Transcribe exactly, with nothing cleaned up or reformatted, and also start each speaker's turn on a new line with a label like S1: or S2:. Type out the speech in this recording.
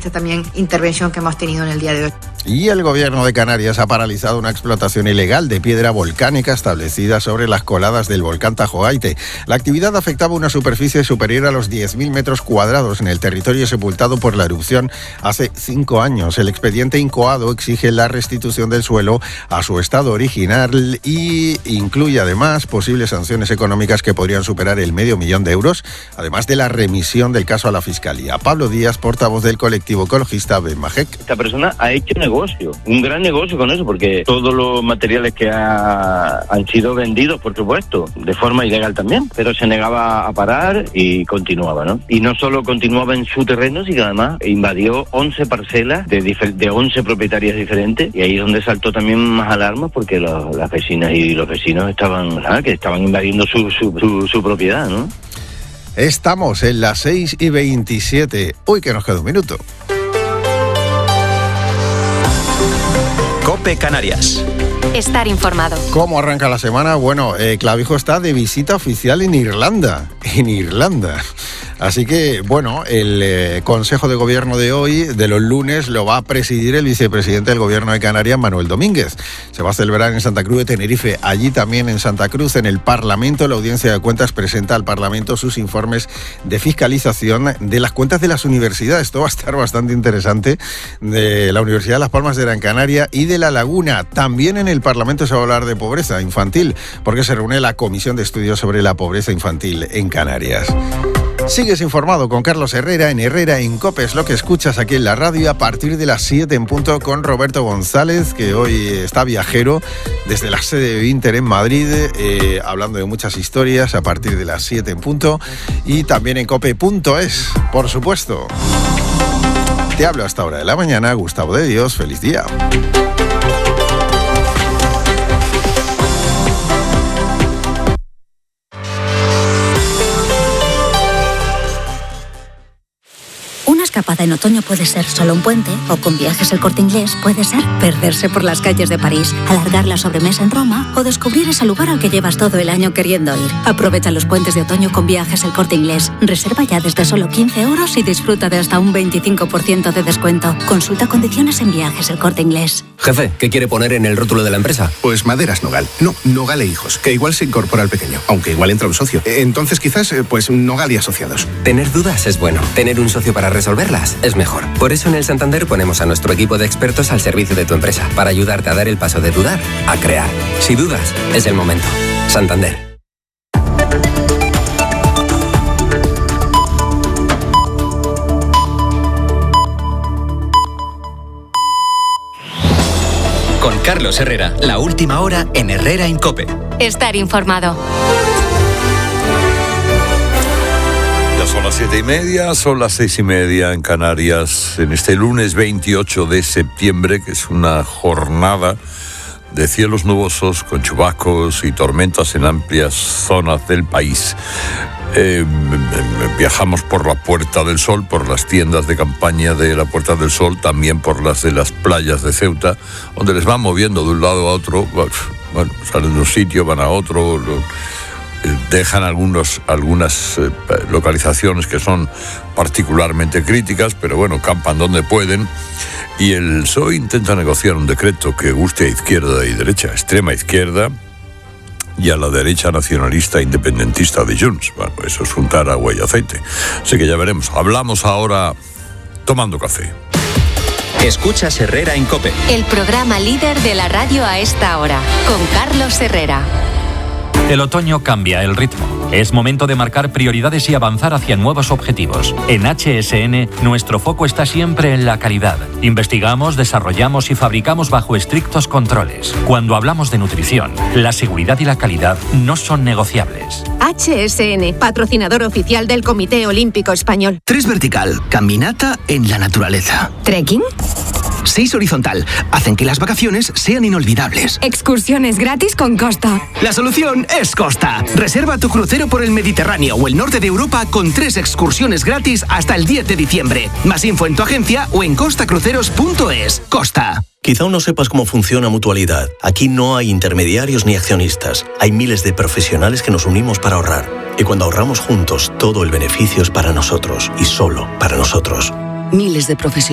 S1: Esta también intervención que hemos tenido en el día de hoy.
S2: Y el gobierno de Canarias ha paralizado una explotación ilegal de piedra volcánica establecida sobre las coladas del volcán Tajo Gaite. La actividad afectaba una superficie superior a los diez mil metros cuadrados en el territorio sepultado por la erupción hace cinco años. El expediente incoado exige la restitución del suelo a su estado original y incluye además posibles sanciones económicas que podrían superar el medio millón de euros, además de la remisión del caso a la Fiscalía. Pablo Díaz, portavoz del colectivo ecologista BEMAJEC.
S3: Esta persona ha hecho negocio, un gran negocio con eso, porque todos los materiales que ha, han sido vendidos, por supuesto, de forma ilegal también, pero se negaba a parar y continuaba, ¿no? Y no solo continuaba en su terreno, sino que además invadió once parcelas de, difer- de once propietarias diferentes, y ahí es donde saltó también más alarma, porque los, las vecinas y los vecinos estaban, ¿sabes? que estaban invadiendo su, su, su, su propiedad, ¿no?
S2: Estamos en las seis y veintisiete. Uy, que nos queda un minuto.
S4: COPE Canarias.
S5: Estar informado.
S2: ¿Cómo arranca la semana? Bueno, eh, Clavijo está de visita oficial en Irlanda. En Irlanda. Así que, bueno, el eh, Consejo de Gobierno de hoy, de los lunes, lo va a presidir el vicepresidente del Gobierno de Canarias, Manuel Domínguez. Se va a celebrar en Santa Cruz de Tenerife. Allí también en Santa Cruz, en el Parlamento, la Audiencia de Cuentas presenta al Parlamento sus informes de fiscalización de las cuentas de las universidades. Esto va a estar bastante interesante, de la Universidad de Las Palmas de Gran Canaria y de La Laguna. También en el Parlamento se va a hablar de pobreza infantil, porque se reúne la Comisión de Estudios sobre la Pobreza Infantil en Canarias. Sigues informado con Carlos Herrera en Herrera en COPE, es lo que escuchas aquí en la radio a partir de las siete en punto con Roberto González, que hoy está viajero desde la sede de Inter en Madrid, eh, hablando de muchas historias a partir de las siete en punto, y también en cope punto es, por supuesto. Te hablo hasta hora de la mañana, Gustavo de Dios, feliz día.
S6: Una escapada en otoño puede ser solo un puente, o con Viajes El Corte Inglés puede ser perderse por las calles de París, alargar la sobremesa en Roma o descubrir ese lugar al que llevas todo el año queriendo ir. Aprovecha los puentes de otoño con Viajes El Corte Inglés. Reserva ya desde solo quince euros y disfruta de hasta un veinticinco por ciento de descuento. Consulta condiciones en Viajes El Corte Inglés.
S7: Jefe, ¿qué quiere poner en el rótulo de la empresa?
S8: Pues Maderas Nogal. No, Nogal e Hijos, que igual se incorpora al pequeño, aunque igual entra un socio. Entonces quizás, pues Nogal y Asociados.
S7: Tener dudas es bueno. Tener un socio para resolverlas es mejor. Por eso en el Santander ponemos a nuestro equipo de expertos al servicio de tu empresa, para ayudarte a dar el paso de dudar a crear. Si dudas, es el momento. Santander.
S4: Con Carlos Herrera, la última hora en Herrera en COPE.
S5: Estar informado.
S9: Ya son las siete y media, son las seis y media en Canarias, en este lunes veintiocho de septiembre, que es una jornada de cielos nubosos con chubascos y tormentas en amplias zonas del país. Eh, viajamos por la Puerta del Sol, por las tiendas de campaña de la Puerta del Sol, también por las de las playas de Ceuta, donde les van moviendo de un lado a otro. Bueno, salen de un sitio, van a otro, lo, dejan algunos, algunas eh, localizaciones que son particularmente críticas, pero bueno, campan donde pueden. Y el P S O E intenta negociar un decreto que guste a izquierda y derecha, extrema izquierda, y a la derecha nacionalista independentista de Junts. Bueno, eso es juntar agua y aceite. Así que ya veremos. Hablamos ahora tomando café.
S4: Escuchas Herrera en COPE.
S5: El programa líder de la radio a esta hora, con Carlos Herrera.
S10: El otoño cambia el ritmo. Es momento de marcar prioridades y avanzar hacia nuevos objetivos. En H S N, nuestro foco está siempre en la calidad. Investigamos, desarrollamos y fabricamos bajo estrictos controles. Cuando hablamos de nutrición, la seguridad y la calidad no son negociables.
S11: H S N, patrocinador oficial del Comité Olímpico Español.
S12: Tres vertical, caminata en la naturaleza.
S11: ¿Trekking?
S12: Seis horizontal, hacen que las vacaciones sean inolvidables.
S11: Excursiones gratis con Costa.
S12: La solución es Costa. Reserva tu crucero por el Mediterráneo o el norte de Europa con tres excursiones gratis hasta el diez de diciembre. Más info en tu agencia o en costa cruceros punto es. Costa.
S13: Quizá aún no sepas cómo funciona Mutualidad. Aquí no hay intermediarios ni accionistas. Hay miles de profesionales que nos unimos para ahorrar. Y cuando ahorramos juntos, todo el beneficio es para nosotros y solo para nosotros.
S14: Miles de profesionales.